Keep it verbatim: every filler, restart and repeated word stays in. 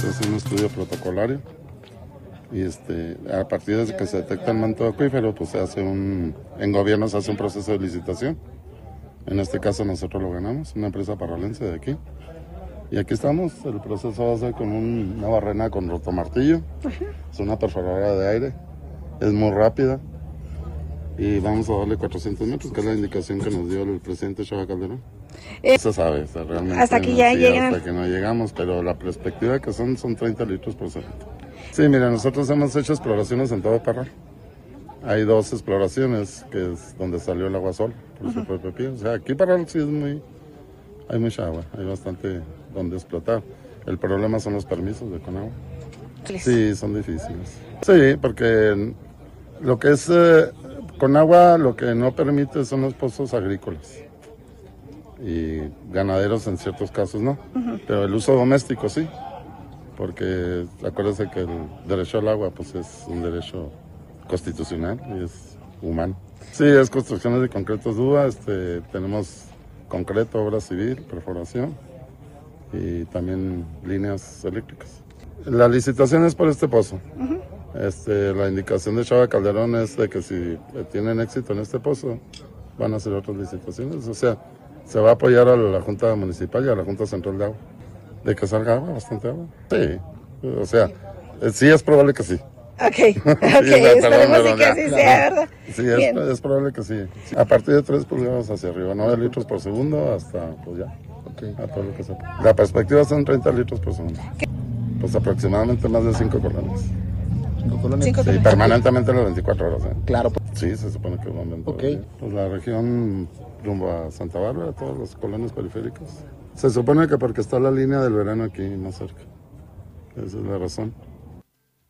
se hace un estudio protocolario y este, a partir de que se detecta el manto acuífero, pues se hace un, en gobierno se hace un proceso de licitación. En este caso nosotros lo ganamos, una empresa parralense de aquí. Y aquí estamos, el proceso va a ser con un, una barrena con rotomartillo, es una perforadora de aire, es muy rápida y vamos a darle cuatrocientos metros, que es la indicación que nos dio el presidente Chava Calderón. Eh, no se sabe, o sea, realmente hasta que no, ya sí, llegan. hasta que no llegamos, pero la perspectiva que son son treinta litros por segundo. Sí, mira, nosotros hemos hecho exploraciones en todo Parral. Hay dos exploraciones, que es donde salió el agua sola, por su propio pie. O sea, aquí Parral sí es muy, hay mucha agua, hay bastante donde explotar. El problema son los permisos de Conagua. Sí, son difíciles. Sí, porque lo que es eh, Conagua, lo que no permite son los pozos agrícolas. Y ganaderos en ciertos casos no. Uh-huh. Pero el uso doméstico sí. Porque acuérdense que el derecho al agua pues es un derecho constitucional y es humano. Sí, es construcciones de concretos D U A, este, tenemos concreto, obra civil, perforación y también líneas eléctricas. La licitación es por este pozo. Uh-huh. Este, la indicación de Chava Calderón es de que si tienen éxito en este pozo, van a hacer otras licitaciones. O sea, se va a apoyar a la Junta Municipal y a la Junta Central de Agua. De que salga agua, bastante agua. Sí, o sea, sí es probable que sí. Ok, ok, sí, esperemos sí que así sea, ¿verdad? Sí, es, es probable que sí. A partir de tres pulgadas hacia arriba, nueve litros por segundo hasta, pues ya, okay. A todo lo que sepa. La perspectiva son treinta litros por segundo. ¿Qué? Pues aproximadamente más de cinco colonias. ¿Cinco colonias? Sí, colonias. Permanentemente las veinticuatro horas. ¿eh? Claro. Sí, se supone que van dentro. Okay. Pues la región rumbo a Santa Bárbara, todas las colonias periféricas. Se supone que porque está la línea del verano aquí más cerca. Esa es la razón.